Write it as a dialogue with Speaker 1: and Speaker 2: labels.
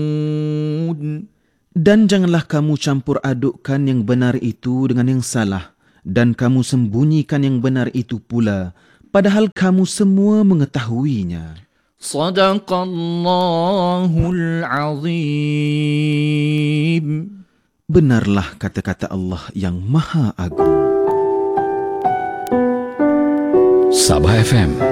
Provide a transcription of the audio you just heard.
Speaker 1: Dan janganlah kamu campur adukkan yang benar itu dengan yang salah, dan kamu sembunyikan yang benar itu pula, padahal kamu semua mengetahuinya.
Speaker 2: Sadaqallahul azim.
Speaker 1: Benarlah kata-kata Allah yang Maha Agung.
Speaker 3: Sabah FM